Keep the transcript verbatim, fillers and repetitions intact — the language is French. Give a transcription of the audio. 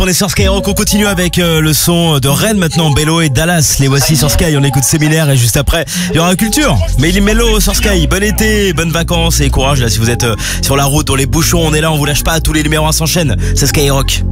On est sur Skyrock, on continue avec euh, le son de Rennes maintenant, Bello et Dallas. Les voici sur Sky, on écoute Séminaire et juste après, il y aura Culture. Mais il est Mello sur Sky, bon été, bonnes vacances et courage là si vous êtes euh, sur la route, dans les bouchons, on est là, on vous lâche pas, tous les numéros un s'enchaînent, c'est Skyrock.